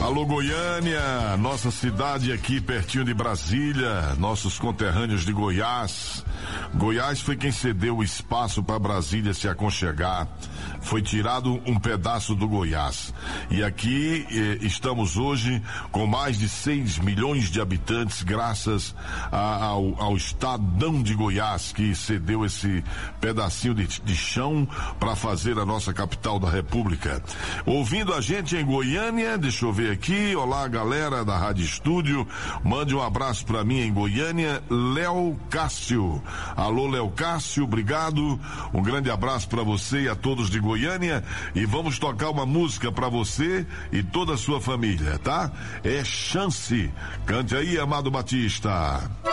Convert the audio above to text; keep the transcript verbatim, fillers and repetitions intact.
Alô Goiânia, nossa cidade aqui pertinho de Brasília, nossos conterrâneos de Goiás. Goiás foi quem cedeu o espaço para Brasília se aconchegar. Foi tirado um pedaço do Goiás. E aqui eh, estamos hoje com mais de seis milhões de habitantes, graças a, ao, ao Estadão de Goiás, que cedeu esse pedacinho de, de chão para fazer a nossa capital da República. Ouvindo a gente em Goiânia, deixa eu ver aqui. Olá, galera da Rádio Estúdio. Mande um abraço para mim em Goiânia, Léo Cássio. Alô, Léo Cássio, obrigado. Um grande abraço para você e a todos de Goiânia. E vamos tocar uma música para você e toda a sua família, tá? É Chance. Cante aí, Amado Batista.